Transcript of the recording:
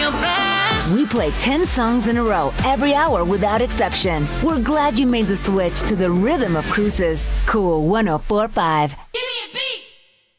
your best. We play 10 songs in a row every hour without exception. We're glad you made the switch to the rhythm of cruises. Cool 104.5.